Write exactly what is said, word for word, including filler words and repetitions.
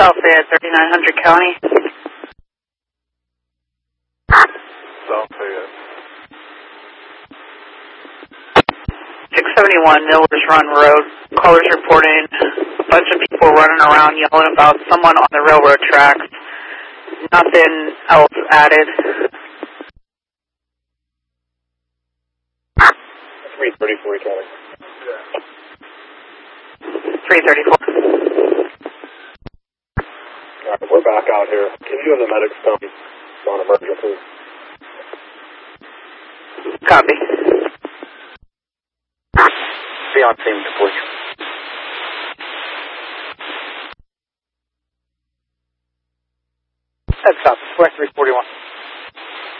South Fayette, thirty-nine hundred County. South Fayette. six seventy-one Millers Run Road. Callers reporting a bunch of people running around yelling about someone on the railroad tracks. Nothing else added. three thirty-four County. three thirty-four. Alright, we're back out here. Can you have the medics come on emergency? Copy. Be on scene, please. That's up. twenty-three forty-one.